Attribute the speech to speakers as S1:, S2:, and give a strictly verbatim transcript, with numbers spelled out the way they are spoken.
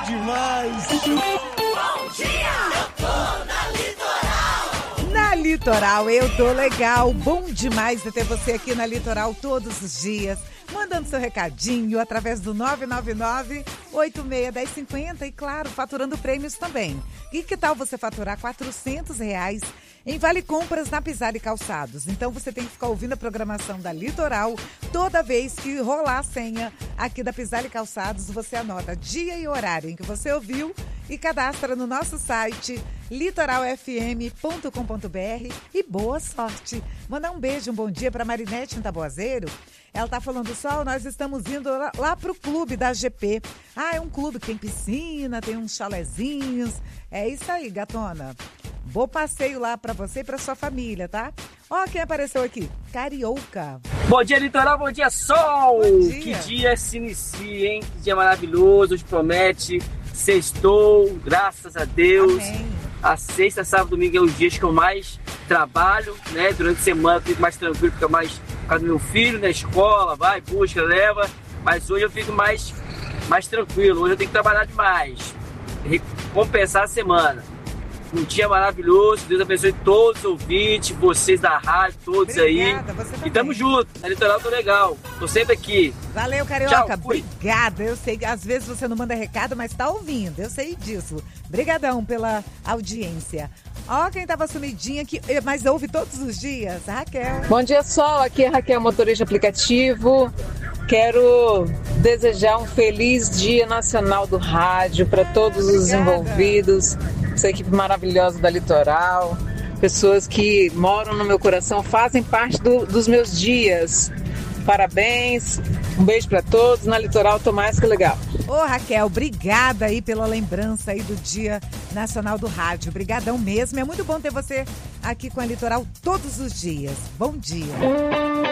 S1: demais.
S2: Bom dia, eu tô na Litoral.
S3: Na Litoral eu tô legal, bom demais de ter você aqui na Litoral todos os dias, mandando seu recadinho através do nove nove nove, oito seis um zero cinco zero e, claro, faturando prêmios também. E que tal você faturar quatrocentos reais em Vale Compras na Pisar e Calçados? Então você tem que ficar ouvindo a programação da Litoral. Toda vez que rolar a senha aqui da Pisar e Calçados, você anota dia e horário em que você ouviu e cadastra no nosso site litoral f m ponto com ponto b r e boa sorte. Mandar um beijo, um bom dia para Marinete em Taboazeiro. Ela tá falando, Sol, nós estamos indo lá, lá pro clube da G P. Ah, é um clube que tem piscina, tem uns chalezinhos. É isso aí, gatona. Bom passeio lá pra você e pra sua família, tá? Ó, quem apareceu aqui? Carioca.
S4: Bom dia, Litoral. Bom dia, Sol.
S3: Bom dia.
S4: Que dia se inicia, hein? Que dia maravilhoso. Hoje promete. Sextou, graças a Deus.
S3: Amém.
S4: A sexta, sábado, domingo é os dias que eu mais trabalho, né? Durante a semana eu fico mais tranquilo, fica mais por causa do meu filho na escola, vai, busca, leva. Mas hoje eu fico mais, mais tranquilo. Hoje eu tenho que trabalhar demais. Recompensar a semana. Um dia maravilhoso, Deus abençoe todos os ouvintes, vocês da rádio, todos.
S3: Obrigada,
S4: aí.
S3: você também.
S4: E tamo junto, na Litoral tô legal, tô sempre aqui.
S3: Valeu, Carioca.
S4: Tchau, fui.
S3: Obrigada. Eu sei que às vezes você não manda recado, mas tá ouvindo. Eu sei disso. Obrigadão pela audiência. Ó, quem tava sumidinha aqui, mas ouve todos os dias, a Raquel.
S5: Bom dia, Sol. Aqui é a Raquel, motorista aplicativo. Quero desejar um feliz Dia Nacional do Rádio para todos os
S3: Obrigada.
S5: envolvidos, essa equipe maravilhosa da Litoral, pessoas que moram no meu coração, fazem parte do, dos meus dias. Parabéns, um beijo para todos. Na Litoral tô mais que legal.
S3: Ô, Raquel, obrigada aí pela lembrança aí do Dia Nacional do Rádio. Obrigadão mesmo. É muito bom ter você aqui com a Litoral todos os dias. Bom dia.